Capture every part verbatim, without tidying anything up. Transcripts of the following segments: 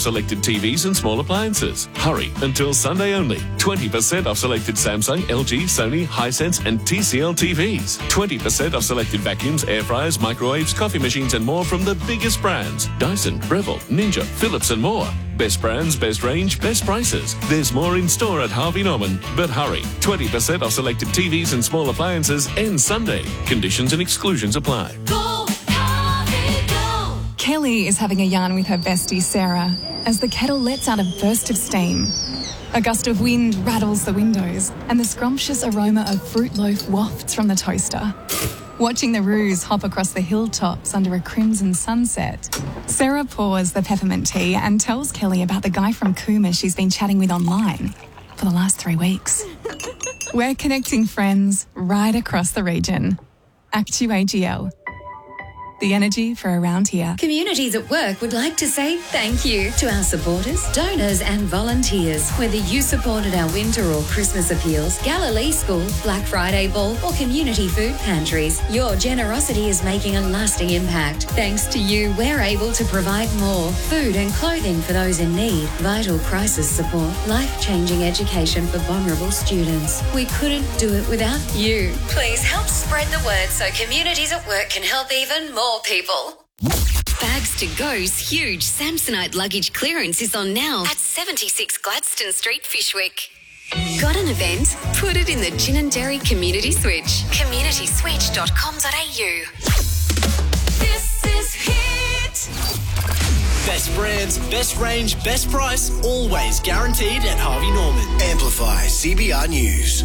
selected T Vs and small appliances. Hurry, until Sunday only. twenty percent off selected Samsung, L G, Sony, Hisense and T C L T Vs. twenty percent off selected vacuums, air fryers, microwaves, coffee machines and more from the biggest brands. Dyson, Breville, Ninja, Philips and more. Best brands, best range, best prices. There's more in store at Harvey Norman. But hurry, twenty percent off selected T Vs and small appliances ends Sunday. Conditions and exclusions apply. Go, Harvey, go. Kelly is having a yarn with her bestie Sarah as the kettle lets out a burst of steam. A gust of wind rattles the windows and the scrumptious aroma of fruit loaf wafts from the toaster. Watching the roos hop across the hilltops under a crimson sunset, Sarah pours the peppermint tea and tells Kelly about the guy from Cooma she's been chatting with online for the last three weeks. We're connecting friends right across the region. Actu A G L. The energy for around here. Communities at Work would like to say thank you to our supporters, donors and volunteers. Whether you supported our winter or Christmas appeals, Galilee School, Black Friday Ball or community food pantries, your generosity is making a lasting impact. Thanks to you, we're able to provide more food and clothing for those in need, vital crisis support, life-changing education for vulnerable students. We couldn't do it without you. Please help spread the word so Communities at Work can help even more people. Bags to Go's huge Samsonite luggage clearance is on now at seventy-six Gladstone Street, Fyshwick. Got an event? Put it in the Ginninderry Community Switch. community switch dot com dot a u. This is Hit. Best brands, best range, best price, always guaranteed at Harvey Norman. Amplify C B R News.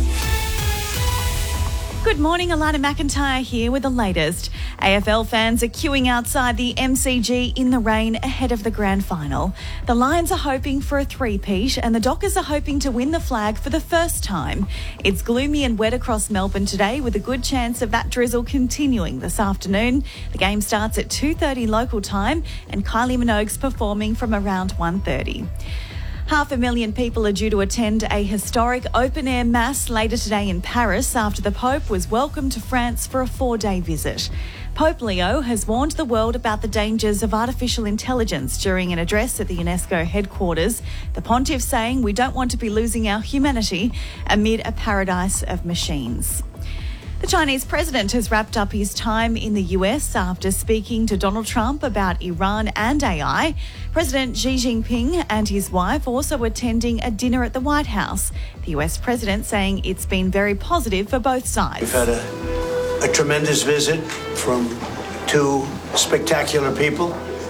Good morning, Alana McIntyre here with the latest. A F L fans are queuing outside the M C G in the rain ahead of the grand final. The Lions are hoping for a three-peat and the Dockers are hoping to win the flag for the first time. It's gloomy and wet across Melbourne today with a good chance of that drizzle continuing this afternoon. The game starts at two thirty local time and Kylie Minogue's performing from around one thirty. Half a million people are due to attend a historic open-air mass later today in Paris after the Pope was welcomed to France for a four-day visit. Pope Leo has warned the world about the dangers of artificial intelligence during an address at the UNESCO headquarters. The pontiff saying we don't want to be losing our humanity amid a paradise of machines. The Chinese president has wrapped up his time in the U S after speaking to Donald Trump about Iran and A I. President Xi Jinping and his wife also attending a dinner at the White House. The U S president saying it's been very positive for both sides. We've had a, a tremendous visit from two spectacular people,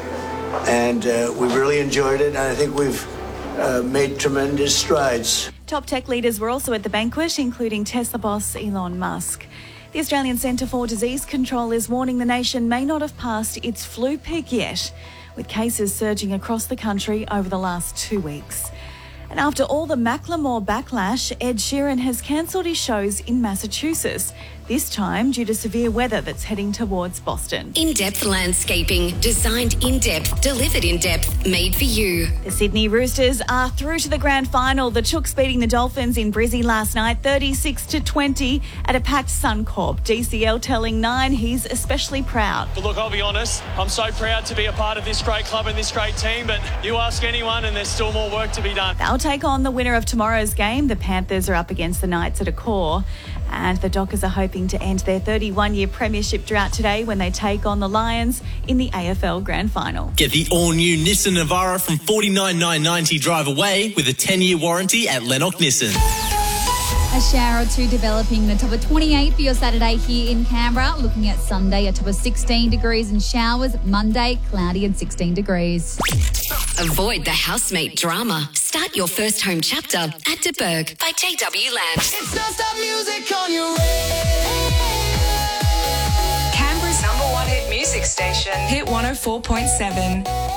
and uh, we've really enjoyed it, and I think we've uh, made tremendous strides. Top tech leaders were also at the banquet, including Tesla boss Elon Musk. The Australian Centre for Disease Control is warning the nation may not have passed its flu peak yet, with cases surging across the country over the last two weeks. And after all the Macklemore backlash, Ed Sheeran has cancelled his shows in Massachusetts, this time due to severe weather that's heading towards Boston. In-depth landscaping, designed in-depth, delivered in-depth, made for you. The Sydney Roosters are through to the grand final. The Chooks beating the Dolphins in Brizzy last night, thirty-six to twenty at a packed Suncorp. D C L telling Nine he's especially proud. But look, I'll be honest, I'm so proud to be a part of this great club and this great team, but you ask anyone and there's still more work to be done. They'll take on the winner of tomorrow's game. The Panthers are up against the Knights at Accor. And the Dockers are hoping to end their thirty-one-year premiership drought today when they take on the Lions in the A F L Grand Final. Get the all-new Nissan Navara from forty-nine thousand nine hundred ninety drive away with a ten-year warranty at Lennox Nissan. A shower or two developing, the top of twenty-eight for your Saturday here in Canberra. Looking at Sunday, a top of sixteen degrees and showers. Monday, cloudy and sixteen degrees. Avoid the housemate drama. Start your first home chapter at De Berg by J W Land. It's non-stop music on your radio. Canberra's number one hit music station, Hit one oh four point seven.